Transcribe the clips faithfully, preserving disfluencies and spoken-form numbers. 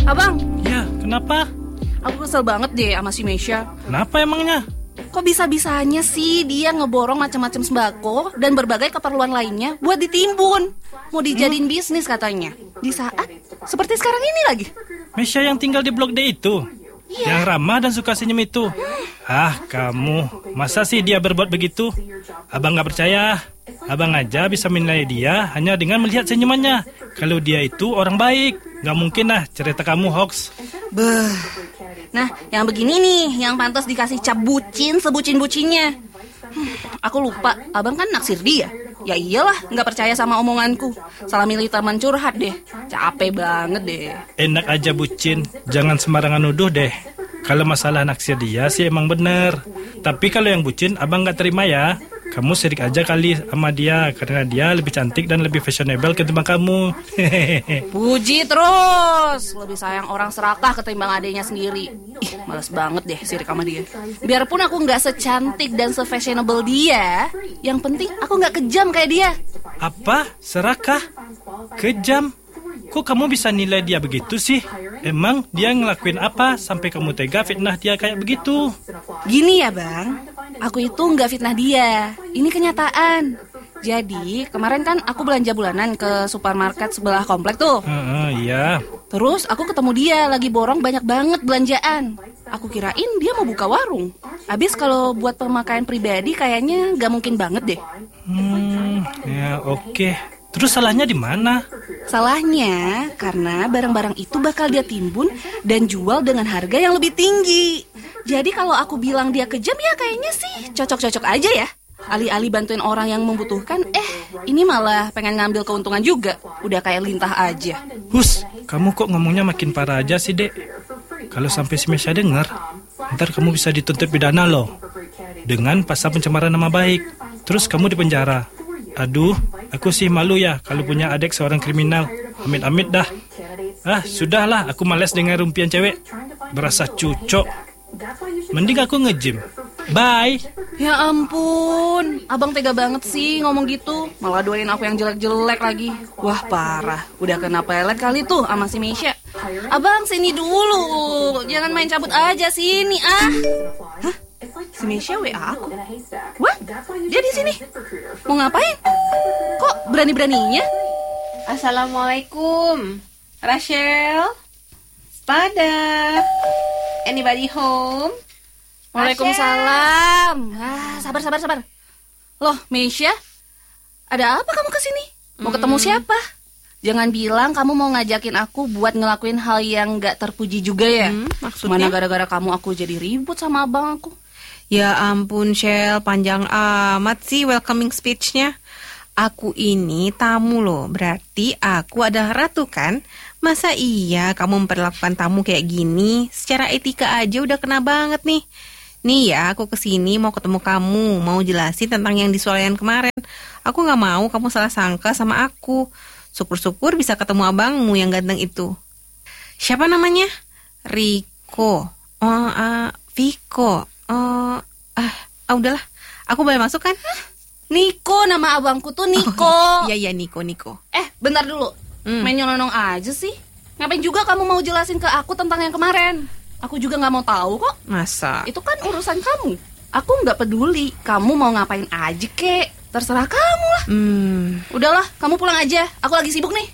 Abang. Ya, kenapa? Aku kesel banget deh sama si Mesya. Kenapa emangnya? Kok bisa-bisanya sih dia ngeborong macam-macam sembako dan berbagai keperluan lainnya buat ditimbun. Mau dijadiin hmm? bisnis katanya. Di saat seperti sekarang ini lagi. Mesya yang tinggal di Blok D itu? Iya. Yang ramah dan suka senyum itu? Hmm. Ah, kamu. Masa sih dia berbuat begitu? Abang gak percaya. Abang aja bisa menilai dia hanya dengan melihat senyumannya. Kalau dia itu orang baik, gak mungkin lah cerita kamu hoax. Beuh. Nah, yang begini nih, yang pantas dikasih cap bucin sebucin-bucinnya. Hmm, aku lupa, abang kan naksir dia. Ya iyalah, gak percaya sama omonganku. Salah milih teman curhat deh. Capek banget deh. Enak aja bucin, jangan sembarangan nuduh deh. Kalau masalah naksir dia sih emang bener. Tapi kalau yang bucin, abang gak terima ya. Kamu sirik aja kali sama dia karena dia lebih cantik dan lebih fashionable ketimbang kamu. Puji terus. Lebih sayang orang serakah ketimbang adiknya sendiri. Ih, males banget deh sirik sama dia. Biarpun aku gak secantik dan se-fashionable dia, yang penting aku gak kejam kayak dia. Apa? Serakah? Kejam? Kok kamu bisa nilai dia begitu sih? Emang dia ngelakuin apa sampai kamu tega fitnah dia kayak begitu? Gini ya bang, aku itu nggak fitnah dia. Ini kenyataan. Jadi kemarin kan aku belanja bulanan ke supermarket sebelah komplek tuh. Uh, iya. Terus aku ketemu dia lagi borong banyak banget belanjaan. Aku kirain dia mau buka warung. Habis kalau buat pemakaian pribadi kayaknya nggak mungkin banget deh. Hmm, ya oke. Okay. Terus salahnya di mana? Salahnya karena barang-barang itu bakal dia timbun dan jual dengan harga yang lebih tinggi. Jadi kalau aku bilang dia kejam ya kayaknya sih cocok-cocok aja ya. Alih-alih bantuin orang yang membutuhkan, eh ini malah pengen ngambil keuntungan juga. Udah kayak lintah aja. Hus, kamu kok ngomongnya makin parah aja sih dek. Kalau sampai si Mesya dengar, ntar kamu bisa dituntut pidana loh. Dengan pasal pencemaran nama baik. Terus kamu dipenjara. Aduh, aku sih malu ya kalau punya adik seorang kriminal. Amit-amit dah. Ah, sudahlah, aku malas dengar rumpian cewek. Berasa cucok. Mending aku nge-gym. Bye. Ya ampun, abang tega banget sih ngomong gitu. Malah doain aku yang jelek-jelek lagi. Wah parah, udah kena pelet kali tuh sama si Mesya. Abang sini dulu, jangan main cabut aja sini ah. Hah? Si Mesya W A aku. Wah, dia di sini. Mau ngapain? Kok berani-beraninya? Assalamualaikum, Rachel, Spada. Anybody home? Waalaikumsalam. Ah, sabar, sabar, sabar. Loh, Mesya, ada apa kamu kesini? Mau ketemu hmm. siapa? Jangan bilang kamu mau ngajakin aku buat ngelakuin hal yang gak terpuji juga ya. Hmm, maksudnya? Mana gara-gara kamu aku jadi ribut sama abang aku. Ya ampun, Shell, panjang amat sih welcoming speech-nya. Aku ini tamu loh, berarti aku adalah ratu kan? Masa iya kamu memperlakukan tamu kayak gini? Secara etika aja udah kena banget nih. Nih ya, aku kesini mau ketemu kamu, mau jelasin tentang yang di swalayan kemarin. Aku gak mau kamu salah sangka sama aku. Syukur-syukur bisa ketemu abangmu yang ganteng itu. Siapa namanya? Rico. Oh, uh, Viko. Oh, ah, ah udahlah. Aku boleh masuk kan? Niko, nama abangku tuh Niko. Oh, iya, iya, Niko, Niko. Eh, bentar dulu. Hmm. Main nyelonong aja sih. Ngapain juga kamu mau jelasin ke aku tentang yang kemarin? Aku juga gak mau tahu kok. Masa? Itu kan urusan kamu. Aku gak peduli. Kamu mau ngapain aja kek. Terserah kamu lah. Hmm. Udahlah, kamu pulang aja. Aku lagi sibuk nih.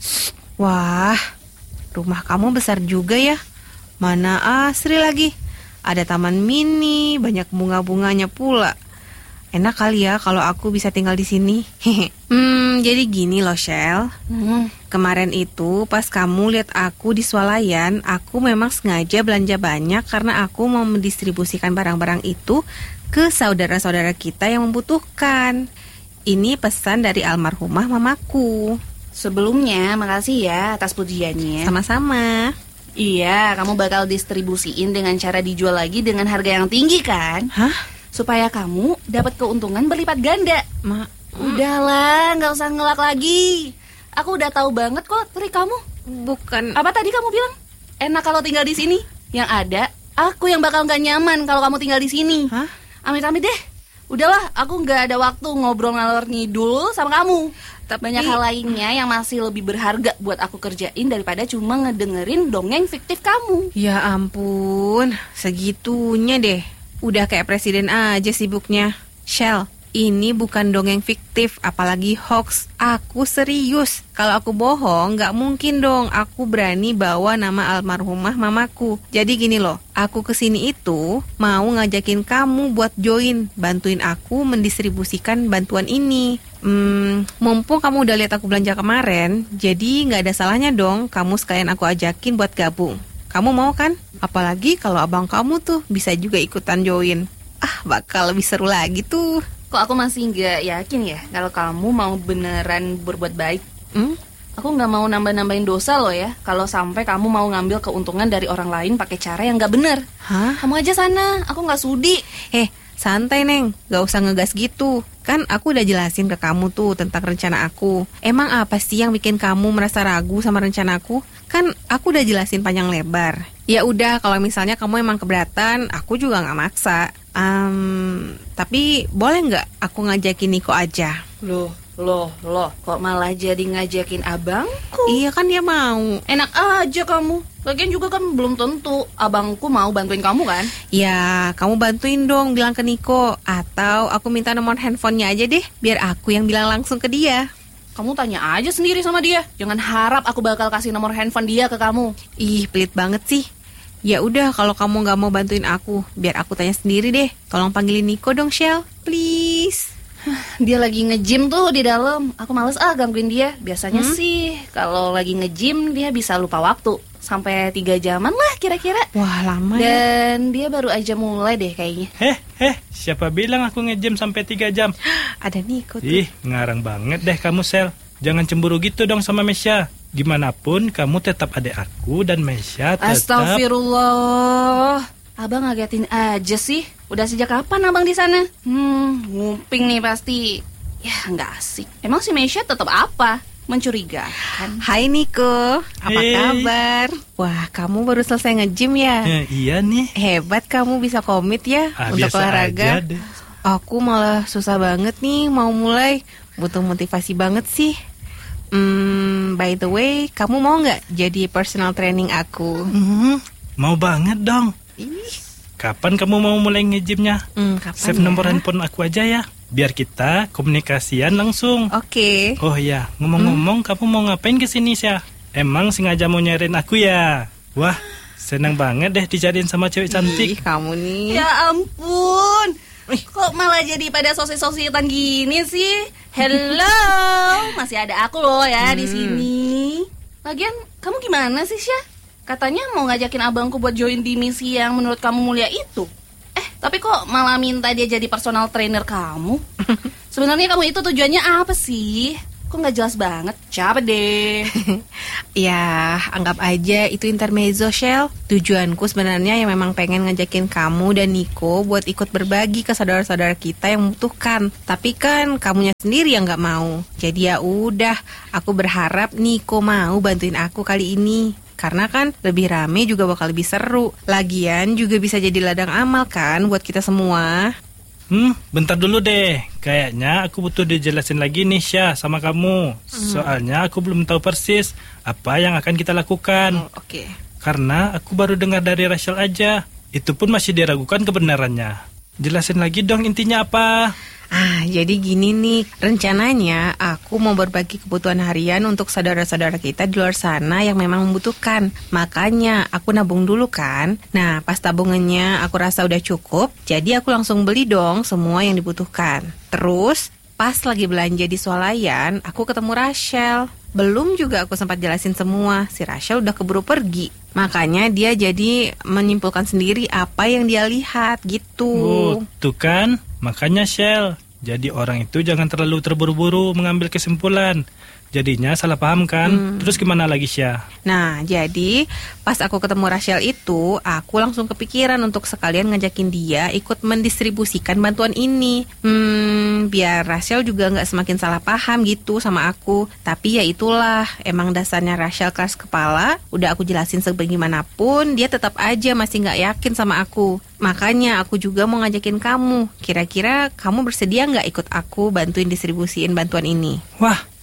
Wah, rumah kamu besar juga ya. Mana asri lagi. Ada taman mini, banyak bunga-bunganya pula. Enak kali ya kalau aku bisa tinggal di sini. Hmm, jadi gini loh, Shell. Hmm. Kemarin itu pas kamu lihat aku di swalayan, aku memang sengaja belanja banyak karena aku mau mendistribusikan barang-barang itu ke saudara-saudara kita yang membutuhkan. Ini pesan dari almarhumah mamaku. Sebelumnya, makasih ya atas pujiannya. Sama-sama. Iya, kamu bakal distribusiin dengan cara dijual lagi dengan harga yang tinggi kan? Hah? Supaya kamu dapat keuntungan berlipat ganda. Ma, udahlah, nggak usah ngelak lagi. Aku udah tahu banget kok trik kamu. Bukan. Apa tadi kamu bilang? Enak kalau tinggal di sini. Yang ada, aku yang bakal nggak nyaman kalau kamu tinggal di sini. Hah? Amit-amit deh. Udahlah, aku nggak ada waktu ngobrol ngalor ngidul sama kamu. Tapi banyak hal lainnya yang masih lebih berharga buat aku kerjain daripada cuma ngedengerin dongeng fiktif kamu. Ya ampun, segitunya deh. Udah kayak presiden aja sibuknya. Shell, ini bukan dongeng fiktif, apalagi hoax. Aku serius. Kalau aku bohong, gak mungkin dong aku berani bawa nama almarhumah mamaku. Jadi gini loh, aku kesini itu mau ngajakin kamu buat join, bantuin aku mendistribusikan bantuan ini. Hmm, mumpung kamu udah lihat aku belanja kemarin, jadi gak ada salahnya dong kamu sekalian aku ajakin buat gabung. Kamu mau kan? Apalagi kalau abang kamu tuh bisa juga ikutan join. Ah, bakal lebih seru lagi tuh. Kok aku masih nggak yakin ya kalau kamu mau beneran berbuat baik. Hmm? Aku nggak mau nambah-nambahin dosa loh ya kalau sampai kamu mau ngambil keuntungan dari orang lain pakai cara yang nggak bener. Hah? Kamu aja sana, aku nggak sudi. Eh, santai Neng, gak usah ngegas gitu. Kan aku udah jelasin ke kamu tuh tentang rencana aku. Emang apa sih yang bikin kamu merasa ragu sama rencana aku? Kan aku udah jelasin panjang lebar. Ya udah, kalau misalnya kamu emang keberatan, aku juga gak maksa. Um, tapi boleh nggak aku ngajakin Niko aja? Loh, loh, loh, kok malah jadi ngajakin abangku? Iya kan dia mau. Enak aja kamu. Lagian juga kan belum tentu abangku mau bantuin kamu kan? Ya, kamu bantuin dong bilang ke Niko. Atau aku minta nomor handphonenya aja deh, biar aku yang bilang langsung ke dia. Kamu tanya aja sendiri sama dia. Jangan harap aku bakal kasih nomor handphone dia ke kamu. Ih, pelit banget sih. Ya udah, kalau kamu nggak mau bantuin aku, biar aku tanya sendiri deh. Tolong panggilin Niko dong, Shell, please. Dia lagi nge-gym tuh di dalam. Aku males ah gangguin dia. Biasanya Hmm? sih kalau lagi nge-gym dia bisa lupa waktu. Sampai tiga jaman lah kira-kira. Wah, lama ya. Dan dia baru aja mulai deh kayaknya. Heh, heh, siapa bilang aku nge-gym sampai tiga jam? Ada Niko tuh. Ih, ngarang banget deh kamu, Sel. Jangan cemburu gitu dong sama Mesya. Gimana pun kamu tetap adik aku dan Mesya tetap... Astagfirullah. Abang ngagetin aja sih. Udah sejak kapan abang di sana? Hmm, nguping nih pasti. Ya nggak asik. Emang si Mesya tetap apa? Mencurigakan. Hai Niko, apa Hey. kabar? Wah, kamu baru selesai nge-gym ya? Eh, iya nih. Hebat kamu bisa komit ya Ah, untuk biasa olahraga. aja deh. Aku malah susah banget nih mau mulai. Butuh motivasi banget sih. Hmm, by the way, kamu mau nggak jadi personal training aku? Hmm, mau banget dong. Ih, Kapan kamu mau mulai nge-gymnya? hmm, kapan Save ya? nomor handphone aku aja ya, biar kita komunikasian langsung. Oke. Oh iya, ngomong-ngomong, kamu mau ngapain kesini Syah? Emang sengaja mau nyariin aku ya? Wah, senang banget deh dicariin sama cewek Ih, cantik. kamu nih. Ya ampun. Kok malah jadi pada sosis-sositan gini sih? Hello, masih ada aku loh ya di sini. Lagian kamu gimana sih, Syah? Katanya mau ngajakin abangku buat join di misi yang menurut kamu mulia itu. Eh, tapi kok malah minta dia jadi personal trainer kamu? Sebenarnya kamu itu tujuannya apa sih? Kok nggak jelas banget? Capek deh. Ya, anggap aja itu intermezzo, Shell. Tujuanku sebenarnya yang memang pengen ngajakin kamu dan Niko buat ikut berbagi ke saudara-saudara kita yang membutuhkan. Tapi kan kamunya sendiri yang nggak mau. Jadi ya udah, aku berharap Niko mau bantuin aku kali ini. Karena kan lebih rame juga bakal lebih seru. Lagian juga bisa jadi ladang amal kan buat kita semua. Hmm, bentar dulu deh. Kayaknya aku butuh dijelasin lagi nih Syah sama kamu. Soalnya aku belum tahu persis apa yang akan kita lakukan. Oh, oke. Karena aku baru dengar dari Rachel aja. Itu pun masih diragukan kebenarannya. Jelasin lagi dong intinya apa. Ah, jadi gini nih, rencananya aku mau berbagi kebutuhan harian untuk saudara-saudara kita di luar sana yang memang membutuhkan. Makanya aku nabung dulu kan. Nah, pas tabungannya aku rasa udah cukup, jadi aku langsung beli dong semua yang dibutuhkan. Terus, pas lagi belanja di swalayan, aku ketemu Rachel. Belum juga aku sempat jelasin semua, si Rachel udah keburu pergi. Makanya dia jadi menyimpulkan sendiri apa yang dia lihat gitu. Oh, tuh kan? Makanya Shell, jadi orang itu jangan terlalu terburu-buru mengambil kesimpulan. Jadinya salah paham kan? Hmm. Terus gimana lagi Syah? Nah, jadi pas aku ketemu Rachel itu, aku langsung kepikiran untuk sekalian ngajakin dia ikut mendistribusikan bantuan ini. Hmm, biar Rachel juga nggak semakin salah paham gitu sama aku. Tapi ya itulah, emang dasarnya Rachel keras kepala. Udah aku jelasin sebagaimanapun, dia tetap aja masih nggak yakin sama aku. Makanya aku juga mau ngajakin kamu. Kira-kira kamu bersedia nggak ikut aku bantuin distribusiin bantuan ini? Wah,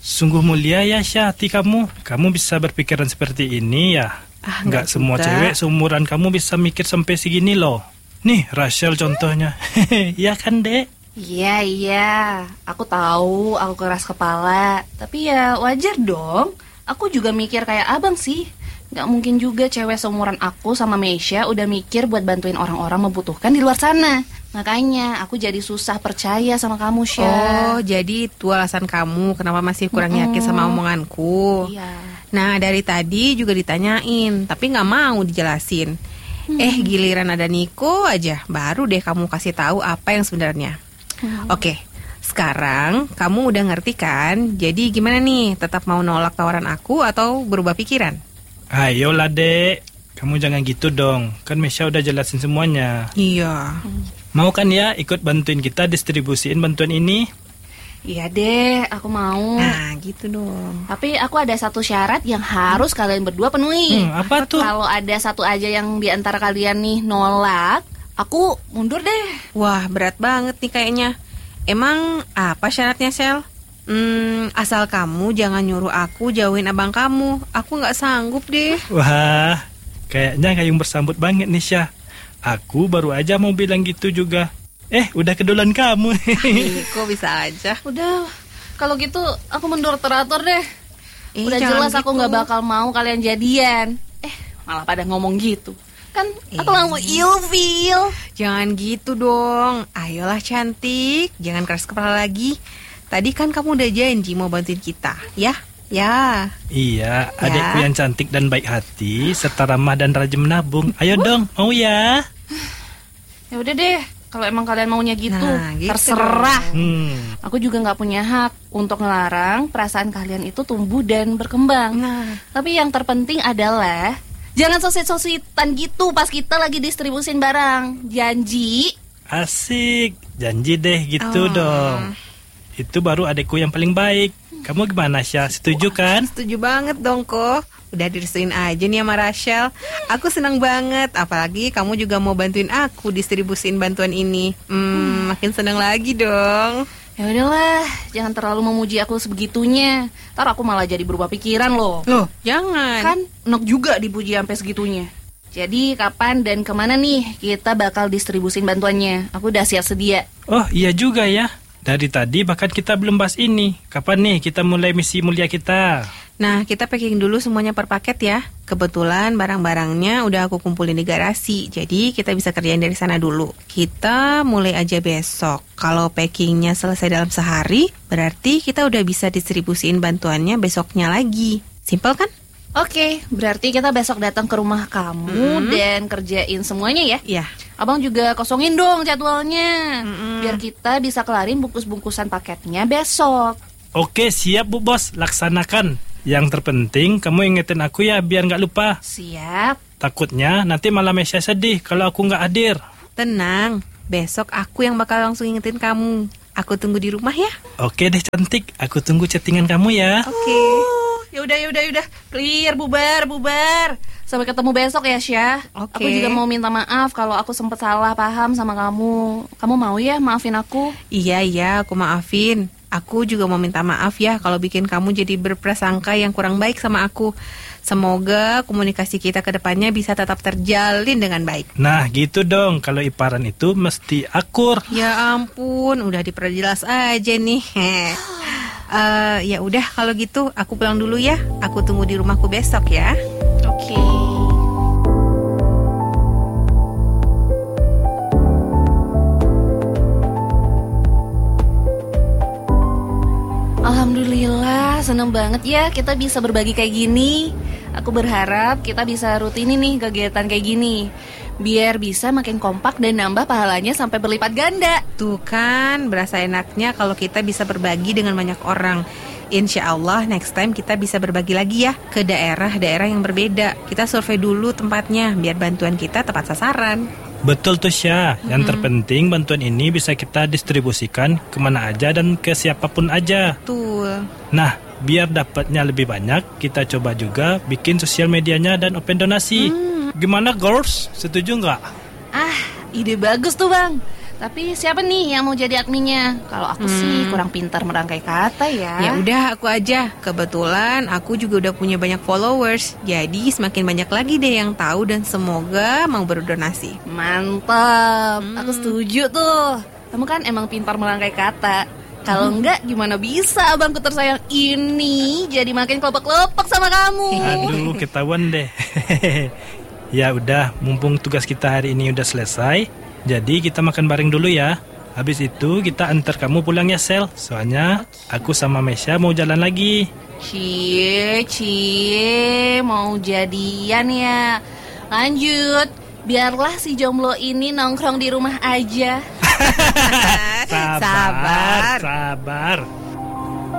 Sungguh mulia ya Syah hati kamu. Kamu bisa berpikiran seperti ini ya. Ah, Nggak nggak semua juga. cewek seumuran kamu bisa mikir sampai segini loh. Nih Rachel contohnya. Iya kan dek? Iya, iya. Aku tahu aku keras kepala. Tapi ya wajar dong. Aku juga mikir kayak abang sih. Gak mungkin juga cewek seumuran aku sama Meisha udah mikir buat bantuin orang-orang membutuhkan di luar sana. Makanya aku jadi susah percaya sama kamu, Syah. Oh, jadi itu alasan kamu kenapa masih kurang yakin sama omonganku. Iya. Nah, dari tadi juga ditanyain, tapi nggak mau dijelasin. Eh, giliran ada Niko aja, baru deh kamu kasih tahu apa yang sebenarnya. Oke, sekarang kamu udah ngerti kan? Jadi gimana nih, tetap mau nolak tawaran aku atau berubah pikiran? Ayolah dek. Kamu jangan gitu dong. Kan Meisha udah jelasin semuanya. Iya. Mau kan ya ikut bantuin kita distribusiin bantuan ini? Iya deh, aku mau. Nah, gitu dong. Tapi aku ada satu syarat yang harus kalian berdua penuhi. Hmm, apa tuh? Kalau ada satu aja yang di antara kalian nih nolak, aku mundur deh. Wah, berat banget nih kayaknya. Emang apa syaratnya, Sel? Hmm, asal kamu jangan nyuruh aku jauhin abang kamu. Aku nggak sanggup deh. Wah, kayaknya kayung bersambut banget nih Syah. Aku baru aja mau bilang gitu juga. Eh, udah kedulan kamu. Ih, kok bisa aja? Udah, kalau gitu aku mundur teratur deh. Eh, Udah jangan jelas aku gitu. nggak bakal mau kalian jadian. Eh, malah pada ngomong gitu. Kan aku Eh. langsung ilfeel. Jangan gitu dong. Ayolah cantik, jangan keras kepala lagi. Tadi kan kamu udah janji mau bantuin kita, ya? Ya. Iya, adikku yang cantik dan baik hati, serta ramah dan rajin menabung. Ayo dong, mau ya? Ya udah deh, kalau emang kalian maunya gitu, Nah, gitu terserah. dong. Hmm. Aku juga nggak punya hak untuk ngelarang perasaan kalian itu tumbuh dan berkembang. Nah. Tapi yang terpenting adalah jangan sosit-sositan gitu pas kita lagi distribusin barang. Janji. Asik, janji deh gitu Oh. dong. Itu baru adikku yang paling baik. Kamu gimana Syah? Setuju kan? Setuju banget dong kok. Udah direstuin aja nih sama Rachel. Aku senang banget. Apalagi kamu juga mau bantuin aku distribusin bantuan ini. Hmm, makin senang lagi dong. Ya udahlah, jangan terlalu memuji aku sebegitunya. Ntar aku malah jadi berubah pikiran loh. Loh, jangan. Kan enak juga dipuji sampai segitunya. Jadi kapan dan kemana nih kita bakal distribusin bantuannya? Aku udah siap sedia. Oh iya juga ya. Dari tadi bahkan kita belum bahas ini. Kapan nih kita mulai misi mulia kita? Nah, kita packing dulu semuanya per paket ya. Kebetulan barang-barangnya udah aku kumpulin di garasi. Jadi kita bisa kerjain dari sana dulu. Kita mulai aja besok. Kalau packingnya selesai dalam sehari, berarti kita udah bisa distribusiin bantuannya besoknya lagi. Simpel kan? Oke, berarti kita besok datang ke rumah kamu dan kerjain semuanya ya. Iya. Abang juga kosongin dong jadwalnya. Biar kita bisa kelarin bungkus-bungkusan paketnya besok. Oke siap Bu Bos, laksanakan. Yang terpenting kamu ingetin aku ya biar nggak lupa. Siap. Takutnya nanti malah Meisha sedih kalau aku nggak hadir. Tenang, besok aku yang bakal langsung ingetin kamu. Aku tunggu di rumah ya. Oke deh cantik, aku tunggu chattingan kamu ya. Oke. Ya udah, ya udah, ya udah. Clear, bubar, bubar. Sampai ketemu besok ya, Syah. Oke. Aku juga mau minta maaf kalau aku sempat salah paham sama kamu. Kamu mau ya maafin aku? Iya, iya, aku maafin. Aku juga mau minta maaf ya kalau bikin kamu jadi berprasangka yang kurang baik sama aku. Semoga komunikasi kita ke depannya bisa tetap terjalin dengan baik. Nah gitu dong, kalau iparan itu mesti akur. Ya ampun, udah diperjelas aja nih. Eh, ya udah kalau gitu aku pulang dulu ya. Aku tunggu di rumahku besok ya. Oke. Alhamdulillah, seneng banget ya kita bisa berbagi kayak gini. Aku berharap kita bisa rutinin nih kegiatan kayak gini, biar bisa makin kompak dan nambah pahalanya sampai berlipat ganda. Tuh kan, berasa enaknya kalau kita bisa berbagi dengan banyak orang. Insya Allah next time kita bisa berbagi lagi ya ke daerah-daerah yang berbeda. Kita survei dulu tempatnya biar bantuan kita tepat sasaran. Betul tuh Syah, yang terpenting bantuan ini bisa kita distribusikan kemana aja dan ke siapapun aja. Betul. Nah, biar dapatnya lebih banyak, kita coba juga bikin sosial medianya dan open donasi. Gimana girls? Setuju nggak? Ah, ide bagus tuh bang. Tapi siapa nih yang mau jadi adminnya? Kalau aku Hmm. sih kurang pintar merangkai kata ya. Ya udah aku aja. Kebetulan aku juga udah punya banyak followers. Jadi semakin banyak lagi deh yang tahu dan semoga mau berdonasi. Mantap, aku setuju tuh. Kamu kan emang pintar merangkai kata. Kalau enggak gimana bisa abangku tersayang ini jadi makin kelopak-kelopak sama kamu. Aduh, ketahuan deh. Ya udah, mumpung tugas kita hari ini udah selesai, jadi kita makan bareng dulu ya. Habis itu kita antar kamu pulang ya, Sel. Soalnya aku sama Mesya mau jalan lagi. Cie, cie, mau jadian ya. Lanjut, biarlah si jomblo ini nongkrong di rumah aja. Sabar, Sabar. sabar.